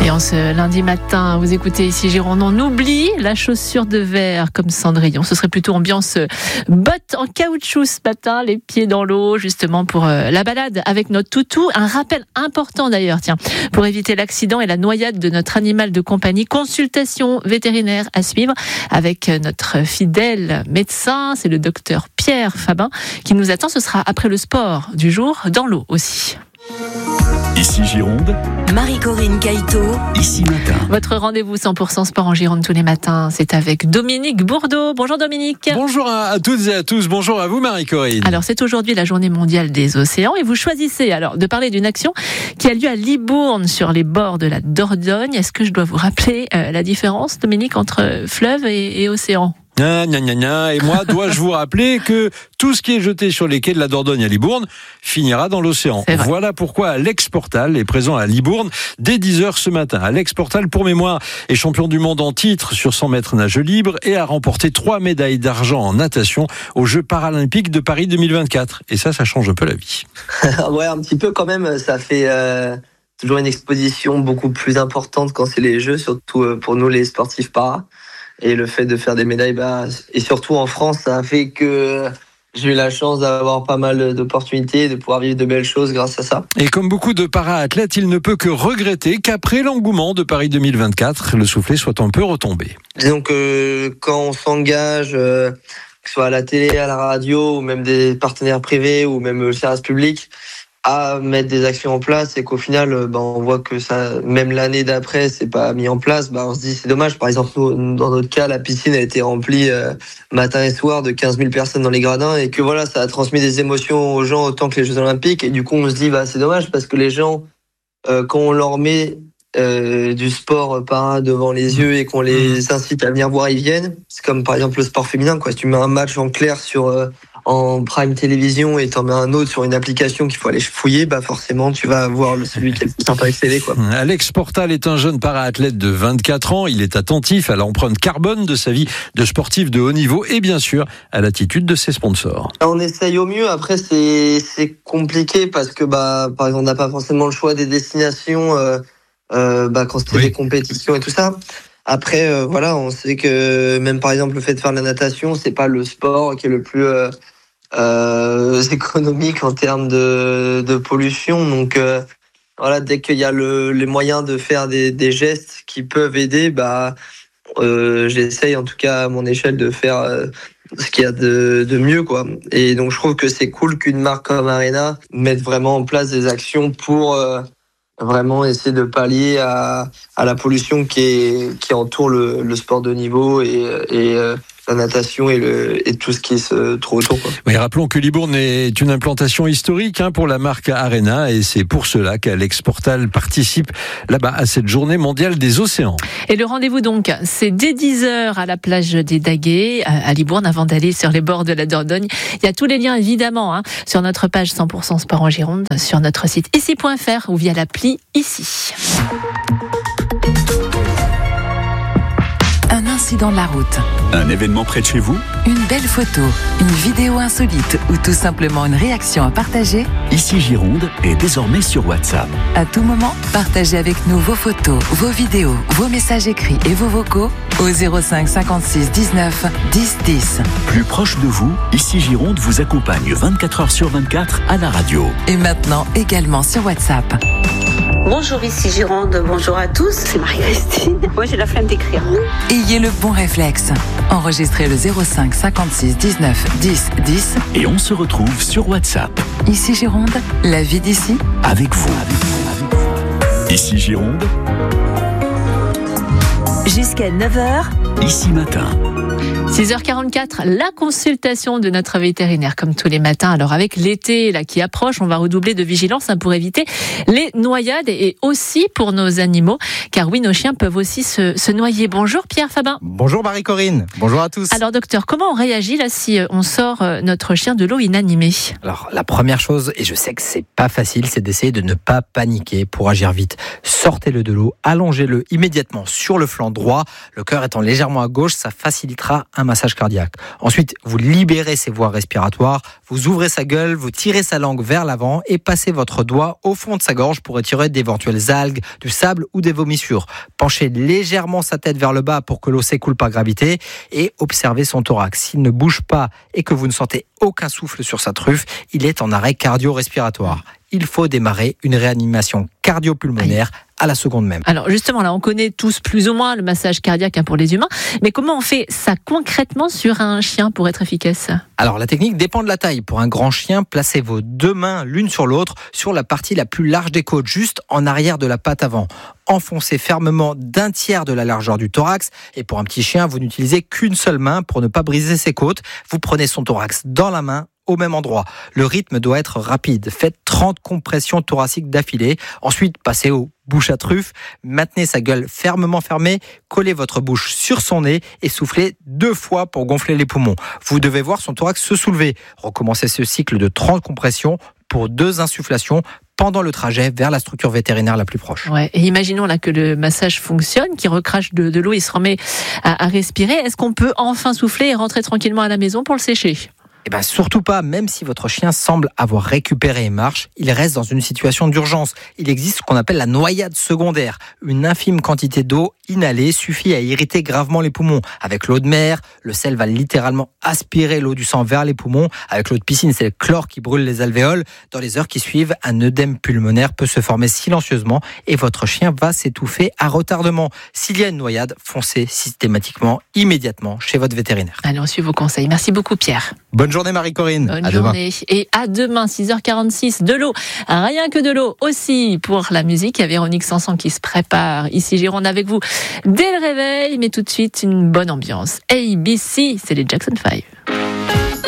Et en ce lundi matin, vous écoutez ici Gironde, on oublie la chaussure de verre comme Cendrillon. Ce serait plutôt ambiance bottes en caoutchouc ce matin, les pieds dans l'eau, justement pour la balade avec notre toutou. Un rappel important d'ailleurs, tiens, pour éviter l'accident et la noyade de notre animal de compagnie. Consultation vétérinaire à suivre avec notre fidèle médecin, c'est le docteur Pierre Fabin qui nous attend. Ce sera après le sport du jour, dans l'eau aussi. Ici Gironde, Marie-Corinne Caïto, ici matin. Votre rendez-vous 100% sport en Gironde tous les matins, c'est avec Dominique Bourdeau. Bonjour Dominique. Bonjour à toutes et à tous, bonjour à vous Marie-Corinne. Alors c'est aujourd'hui la journée mondiale des océans et vous choisissez alors de parler d'une action qui a lieu à Libourne sur les bords de la Dordogne. Est-ce que je dois vous rappeler la différence, Dominique, entre fleuve et océan ? Et moi, dois-je vous rappeler que tout ce qui est jeté sur les quais de la Dordogne à Libourne finira dans l'océan. Voilà pourquoi Alex Portal est présent à Libourne dès 10h ce matin. Alex Portal, pour mémoire, est champion du monde en titre sur 100 mètres nage libre et a remporté 3 médailles d'argent en natation aux Jeux paralympiques de Paris 2024. Et ça change un peu la vie. Ouais, un petit peu quand même. Ça fait toujours une exposition beaucoup plus importante quand c'est les Jeux, surtout pour nous les sportifs para. Et le fait de faire des médailles, et surtout en France, ça a fait que j'ai eu la chance d'avoir pas mal d'opportunités, de pouvoir vivre de belles choses grâce à ça. Et comme beaucoup de para-athlètes, il ne peut que regretter qu'après l'engouement de Paris 2024, le soufflet soit un peu retombé. Disons que quand on s'engage, que ce soit à la télé, à la radio, ou même des partenaires privés, ou même le service public, à mettre des actions en place et qu'au final, on voit que ça, même l'année d'après, c'est pas mis en place, on se dit c'est dommage. Par exemple, nous, dans notre cas, la piscine a été remplie matin et soir de 15 000 personnes dans les gradins et que voilà, ça a transmis des émotions aux gens autant que les Jeux Olympiques et du coup, on se dit c'est dommage parce que les gens, quand on leur met du sport para devant les yeux et qu'on les incite à venir voir, ils viennent. C'est comme par exemple le sport féminin, quoi. Si tu mets un match en clair en prime télévision et t'en mets un autre sur une application qu'il faut aller fouiller, forcément tu vas voir celui qui est le plus sympa excellé, quoi. Alex Portal est un jeune para-athlète de 24 ans. Il est attentif à l'empreinte carbone de sa vie de sportif de haut niveau et bien sûr à l'attitude de ses sponsors. On essaye au mieux. Après c'est compliqué parce que par exemple on n'a pas forcément le choix des destinations quand c'était des compétitions et tout ça. Après, on sait que même par exemple le fait de faire de la natation, c'est pas le sport qui est le plus économique en termes de pollution. Donc dès qu'il y a les moyens de faire des gestes qui peuvent aider, j'essaye en tout cas à mon échelle de faire ce qu'il y a de mieux, quoi. Et donc je trouve que c'est cool qu'une marque comme Arena mette vraiment en place des actions pour vraiment essayer de pallier à la pollution qui entoure le sport de niveau et la natation et tout ce qui se trouve autour, quoi. Oui, rappelons que Libourne est une implantation historique pour la marque Arena et c'est pour cela qu'Alex Portal participe là-bas à cette journée mondiale des océans. Et le rendez-vous donc, c'est dès 10h à la plage des Daguets à Libourne avant d'aller sur les bords de la Dordogne. Il y a tous les liens évidemment sur notre page 100% Sport en Gironde, sur notre site ici.fr ou via l'appli Ici. un incident de la route, Un événement près de chez vous? une belle photo, une vidéo insolite ou tout simplement une réaction à partager. Ici Gironde est désormais sur WhatsApp. À tout moment, partagez avec nous vos photos, vos vidéos, vos messages écrits et vos vocaux au 05 56 19 10 10. Plus proche de vous, Ici Gironde vous accompagne 24 heures sur 24 à la radio. Et maintenant également sur WhatsApp. Bonjour, ici Gironde, bonjour à tous, c'est Marie-Christine. Moi j'ai la flemme d'écrire. Ayez le bon réflexe. Enregistrez le 05 56 19 10 10. Et on se retrouve sur WhatsApp. Ici Gironde, la vie d'ici. Avec vous. Ici Gironde, Jusqu'à 9h, ici matin. 6h44, la consultation de notre vétérinaire comme tous les matins. Alors avec l'été là qui approche, on va redoubler de vigilance pour éviter les noyades et aussi pour nos animaux, car oui, nos chiens peuvent aussi se noyer. Bonjour Pierre Fabin. Bonjour Marie-Corinne, bonjour à tous. Alors docteur, comment on réagit là si on sort notre chien de l'eau inanimé ? Alors la première chose, et je sais que c'est pas facile, c'est d'essayer de ne pas paniquer pour agir vite. Sortez-le de l'eau, allongez-le immédiatement sur le flanc droit, le cœur étant légèrement à gauche, ça facilitera un massage cardiaque. Ensuite, vous libérez ses voies respiratoires, vous ouvrez sa gueule, vous tirez sa langue vers l'avant et passez votre doigt au fond de sa gorge pour retirer d'éventuelles algues, du sable ou des vomissures. Penchez légèrement sa tête vers le bas pour que l'eau s'écoule par gravité et observez son thorax. S'il ne bouge pas et que vous ne sentez aucun souffle sur sa truffe, il est en arrêt cardio-respiratoire. Il faut démarrer une réanimation cardio-pulmonaire à la seconde même. Alors justement, là, on connaît tous plus ou moins le massage cardiaque pour les humains, mais comment on fait ça concrètement sur un chien pour être efficace ? Alors la technique dépend de la taille. Pour un grand chien, placez vos deux mains l'une sur l'autre sur la partie la plus large des côtes, juste en arrière de la patte avant. Enfoncez fermement d'un tiers de la largeur du thorax. Et pour un petit chien, vous n'utilisez qu'une seule main pour ne pas briser ses côtes. Vous prenez son thorax dans la main, au même endroit. Le rythme doit être rapide. Faites 30 compressions thoraciques d'affilée. Ensuite, passez au bouche à truffe. Maintenez sa gueule fermement fermée. Collez votre bouche sur son nez et soufflez 2 fois pour gonfler les poumons. Vous devez voir son thorax se soulever. Recommencez ce cycle de 30 compressions pour 2 insufflations pendant le trajet vers la structure vétérinaire la plus proche. Ouais, et imaginons là que le massage fonctionne, qu'il recrache de l'eau, il se remet à respirer. Est-ce qu'on peut enfin souffler et rentrer tranquillement à la maison pour le sécher ? Eh bien, surtout pas, même si votre chien semble avoir récupéré et marche, il reste dans une situation d'urgence. Il existe ce qu'on appelle la noyade secondaire. Une infime quantité d'eau inhalée suffit à irriter gravement les poumons. Avec l'eau de mer, le sel va littéralement aspirer l'eau du sang vers les poumons. Avec l'eau de piscine, c'est le chlore qui brûle les alvéoles. Dans les heures qui suivent, un œdème pulmonaire peut se former silencieusement et votre chien va s'étouffer à retardement. S'il y a une noyade, foncez systématiquement, immédiatement chez votre vétérinaire. Allez, on suit vos conseils. Merci beaucoup Pierre. Bonne journée Marie-Corinne. Bonne journée. Et à demain, 6h46, de l'eau. Rien que de l'eau aussi pour la musique. Il y a Véronique Sanson qui se prépare. Ici Gironde avec vous dès le réveil. Mais tout de suite, une bonne ambiance. ABC, c'est les Jackson 5.